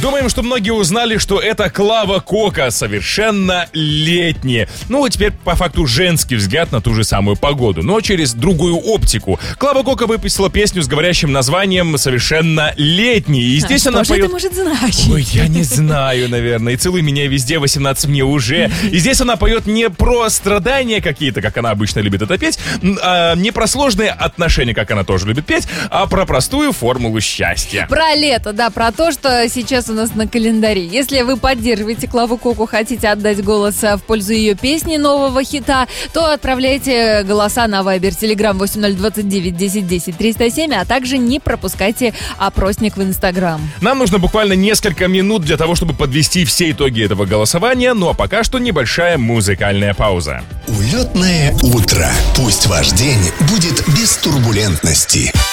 Думаем, что многие узнали, что это Клава Кока, совершеннолетняя. Ну, а теперь по факту женский взгляд на ту же самую погоду, но через другую оптику. Клава Кока выпустила песню с говорящим названием «Совершеннолетний». И здесь она что поет... это может значить? Ой, я не знаю, наверное. И «Целуй меня везде, 18 мне уже». И здесь она поет не про страдания какие-то, как она обычно любит это петь, не про сложные отношения, как она тоже любит петь, а про простую формулу счастья. Про лето, да, про то, что сейчас у нас на календаре. Если вы поддерживаете Клаву Коку, хотите отдать голос в пользу ее песни, нового хита, то отправляйте голоса на Viber, Telegram 8029 10 10 307, а также не пропускайте опросник в Instagram. Нам нужно буквально несколько минут для того, чтобы подвести все итоги этого голосования, ну а пока что небольшая музыкальная пауза. Улетное утро. Пусть ваш день будет без турбулентности.